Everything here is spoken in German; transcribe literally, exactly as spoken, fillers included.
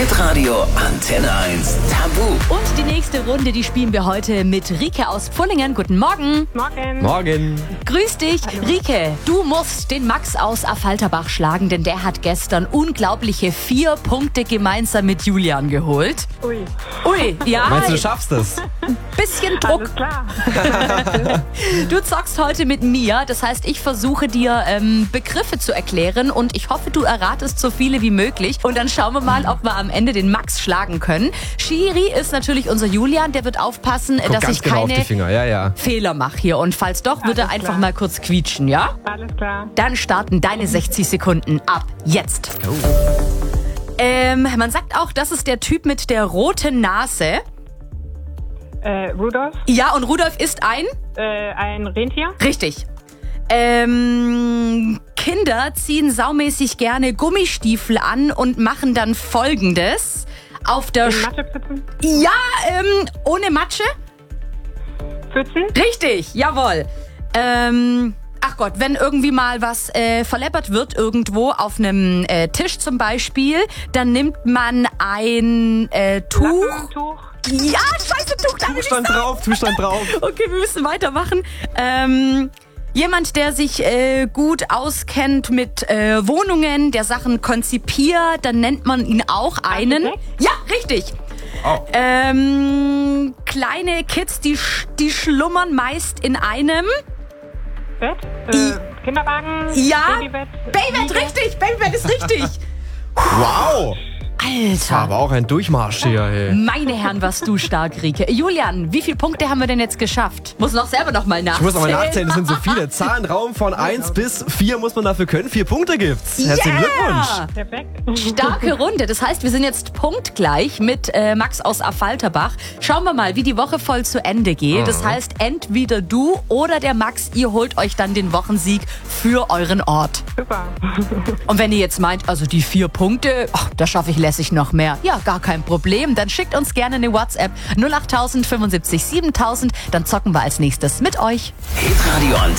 Hitradio Antenne eins Tabu. Und die nächste Runde, die spielen wir heute mit Rike aus Pfullingen. Guten Morgen. Morgen. Morgen. Grüß dich. Hallo. Rike, du musst den Max aus Affalterbach schlagen, denn der hat gestern unglaubliche vier Punkte gemeinsam mit Julian geholt. Ui, Ui, ja, Meinst du, du schaffst es? bisschen Druck. alles klar. Du zockst heute mit mir, das heißt, ich versuche dir ähm, Begriffe zu erklären und ich hoffe, du erratest so viele wie möglich. Und dann schauen wir mal, ob wir am Ende den Max schlagen können. Schiri ist natürlich unser Julian, der wird aufpassen, Guck dass ganz ich genau auf keine die Finger, ja, ja. Fehler mache hier. Und falls doch, wird er Alles einfach klar. mal kurz quietschen, ja? Alles klar. Dann starten deine sechzig Sekunden ab jetzt. Oh. Ähm, man sagt auch, das ist der Typ mit der roten Nase. Äh, Rudolf, Ja, und Rudolf ist ein? äh, ein Rentier. Richtig. Ähm, Kinder ziehen saumäßig gerne Gummistiefel an und machen dann Folgendes. Auf der... In Sch- Matschepfützen. ja, ähm, ohne Matsche? Pfützen. Richtig, jawohl. Ähm... Ach Gott, wenn irgendwie mal was äh, verleppert wird irgendwo auf einem äh, Tisch zum Beispiel, dann nimmt man ein äh, Tuch. Tuch. Ja, scheiße, Tuch, darf ich nicht Zustand sagen. drauf, Zustand drauf. Okay, wir müssen weitermachen. Ähm, jemand, der sich äh, gut auskennt mit äh, Wohnungen, der Sachen konzipiert, dann nennt man ihn auch einen... Architekt? Ja, richtig. Oh. Ähm, kleine Kids, die, sch- die schlummern meist in einem... Bett. Äh, Kinderwagen. Ja, Babybett. Babybett, Wiege. richtig, Babybett ist richtig. Wow. Alter. Aber auch ein Durchmarsch hier, ey. Meine Herren, warst du stark, Rike. Julian, wie viele Punkte haben wir denn jetzt geschafft? Muss noch selber noch mal Ich nachzählen. muss aber nachzählen, es sind so viele. Zahlenraum von eins bis vier muss man dafür können. Vier Punkte gibt's. Herzlichen Glückwunsch. Perfekt. Starke Runde. Das heißt, wir sind jetzt punktgleich mit äh, Max aus Affalterbach. Schauen wir mal, wie die Woche voll zu Ende geht. Das heißt, entweder du oder der Max, ihr holt euch dann den Wochensieg für euren Ort. Super. Und wenn ihr jetzt meint, also die vier Punkte, ach, da schaffe ich lässig noch mehr. Ja, gar kein Problem. Dann schickt uns gerne eine WhatsApp null acht null null fünfundsiebzig siebentausend. Dann zocken wir als nächstes mit euch. Hitradio Antenne